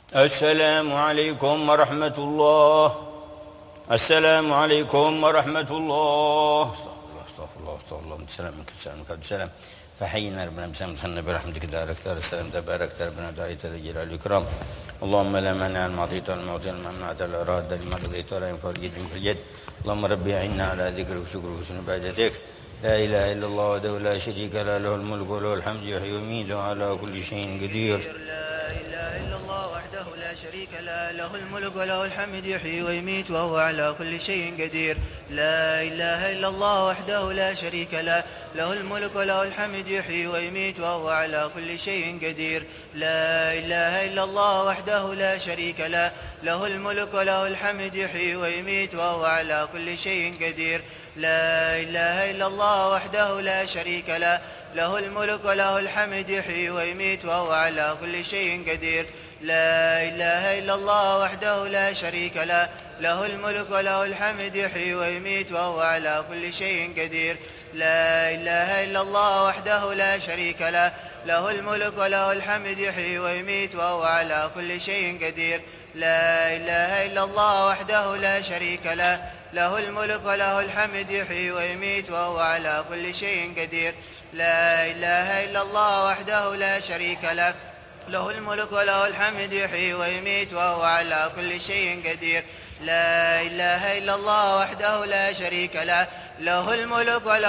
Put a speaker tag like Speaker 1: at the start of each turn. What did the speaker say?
Speaker 1: السلام عليكم ورحمة الله. السلام عليكم ورحمة الله. استغفر الله استغفر الله. السلام منك السلام منك السلام. فحينا ربنا بسلام تخلنا برحمتك دارك دار السلام تبارك ربنا دعيت ذا الجلال والإكرام. اللهم لا مانع لما أعطيت ولا معطي لما منعت ولا راد لما قضيت ولا ينفع الجد منك الجد. اللهم ربي أعنا على ذكرك وشكرك وحسن عبادتك. لا إله إلا الله وحده لا شريك له، له الملك وله الحمد يحيي ويميت وعلى كل شيء قدير.
Speaker 2: لا إله إلا الله وحده لا شريك له، له الملك وله الحمد يحيي ويميت وهو على كل شيء قدير. لا إله إلا الله وحده لا شريك له، له الملك وله الحمد يحيي ويميت وهو على كل شيء قدير. لا إله إلا الله وحده لا شريك له، له الملك وله الحمد يحيي ويميت وهو على كل شيء قدير. لا إله إلا الله وحده لا شريك له، له الملك وله الحمد يحيي ويميت وهو على كل شيء قدير. لا إله إلا الله وحده لا شريك له، له الملك وله الحمد يحيي ويميت وهو على كل شيء قدير. لا إله إلا الله وحده لا شريك له، له الملك وله الحمد يحيي ويميت وهو على كل شيء قدير. لا إله إلا الله وحده لا شريك له، له الملك وله الحمد يحيي ويميت وهو على كل شيء قدير. لا إله إلا الله وحده لا شريك له، له الملك وله الحمد يحيي ويميت وهو على كل شيء قدير. لا إله إلا الله وحده لا شريك له، له الملك وله